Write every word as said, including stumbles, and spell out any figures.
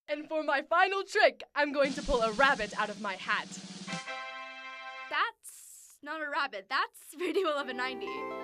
And for my final trick, I'm going to pull a rabbit out of my hat. That's not a rabbit. That's Radio eleven ninety.